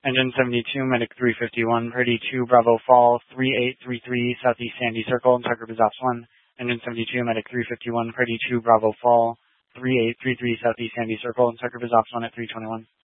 Engine 72, Medic 351, Purdy 2, Bravo Fall, 3833, Southeast Sandy Circle, Tucker Biz Ops 1. Engine 72, Medic 351, Purdy 2, Bravo Fall, 3833, Southeast Sandy Circle, Tucker Biz Ops 1 at 321.